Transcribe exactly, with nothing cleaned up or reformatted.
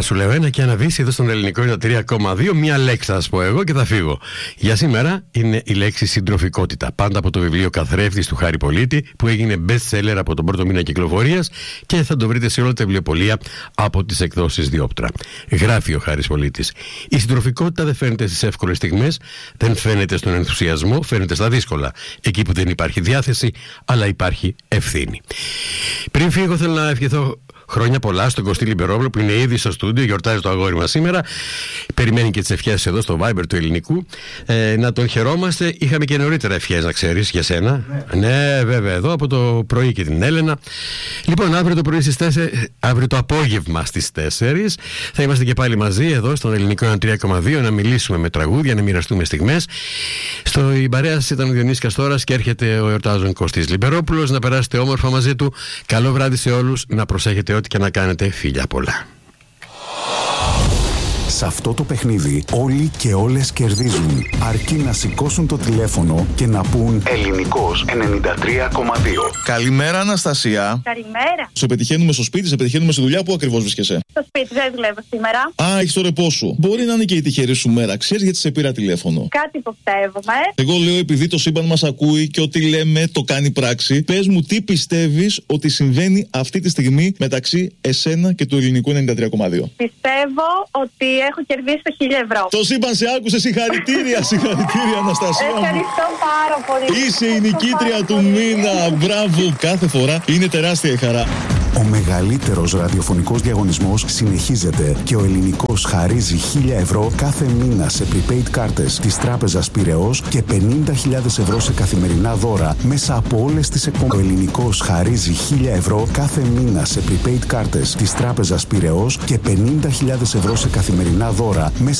σου λέω ένα και ένα βύση εδώ στον Ελληνικό είναι το τρία κόμμα δύο. Μία λέξη θα σας πω εγώ και θα φύγω. Για σήμερα είναι η λέξη συντροφικότητα. Πάντα από το βιβλίο Καθρέφτης του Χάρη Πολίτη, που έγινε best seller από τον πρώτο μήνα κυκλοφορίας και θα το βρείτε σε όλα τα βιβλιοπωλεία από τις εκδόσεις Διόπτρα. Γράφει ο Χάρης Πολίτης. Η συντροφικότητα δεν φαίνεται στις εύκολες στιγμές, δεν φαίνεται στον ενθουσιασμό, φαίνεται στα δύσκολα. Εκεί που δεν υπάρχει διάθεση, αλλά υπάρχει ευθύνη. Πριν φύγω, θέλω να ευχηθώ χρόνια πολλά στον Κωστή Λιμπερόπουλο, που είναι ήδη στο στούντιο, γιορτάζει το αγόρι μας σήμερα. Περιμένει και τις ευχές εδώ στο Viber του Ελληνικού. Ε, να τον χαιρόμαστε. Είχαμε και νωρίτερα ευχές, να ξέρεις, για σένα. Ναι. ναι, βέβαια, εδώ από το πρωί και την Έλενα. Λοιπόν, αύριο το πρωί στις τέσσερις, αύριο το απόγευμα στις τέσσερις, θα είμαστε και πάλι μαζί εδώ στον Ελληνικό τρία κόμμα δύο να μιλήσουμε με τραγούδια, να μοιραστούμε στιγμές. Στο η παρέα σας ήταν ο Διονύσης Καστόρας και έρχεται ο εορτάζων Κωστής Λιμπερόπουλος. Να περάσετε όμορφα μαζί του. Καλό βράδυ σε όλους. Να προσέχετε ό,τι και να κάνετε. Φιλιά πολλά. Σε αυτό το παιχνίδι όλοι και όλες κερδίζουν, αρκεί να σηκώσουν το τηλέφωνο και να πούν Ελληνικός ενενήντα τρία κόμμα δύο. Καλημέρα, Αναστασία. Καλημέρα. Σε πετυχαίνουμε στο σπίτι, σε πετυχαίνουμε στη δουλειά. Πού ακριβώς βρίσκεσαι? Στο σπίτι, δεν δουλεύω σήμερα. Α, έχεις το ρεπό σου. Μπορεί να είναι και η τυχερή σου μέρα. Ξέρεις γιατί σε πήρα τηλέφωνο? Κάτι υποψεύομαι. Εγώ λέω, επειδή το σύμπαν μας ακούει και ό,τι λέμε το κάνει πράξη, πες μου τι πιστεύεις ότι συμβαίνει αυτή τη στιγμή μεταξύ εσένα και του Ελληνικού ενενήντα τρία κόμμα δύο. Πιστεύω ότι έχω κερδίσει το χίλια ευρώ. Το σύμπαν σε άκουσε, συγχαρητήρια, συγχαρητήρια, Αναστασία. Ευχαριστώ πάρα πολύ. Είσαι η νικήτρια του μήνα. Μπράβο, κάθε φορά είναι τεράστια η χαρά. Ο μεγαλύτερος ραδιοφωνικός διαγωνισμός συνεχίζεται και ο Ελληνικός χαρίζει χίλια ευρώ κάθε μήνα σε prepaid κάρτες της Τράπεζας Πειραιώς και πενήντα χιλιάδες ευρώ σε καθημερινά δώρα μέσα από όλες τις εκπομπές. Ο Ελληνικός χαρίζει χίλια ευρώ κάθε μήνα σε prepaid κάρτες της Τράπεζας Πειραιώς και πενήντα χιλιάδες ευρώ σε καθημερινά δώρα μέσα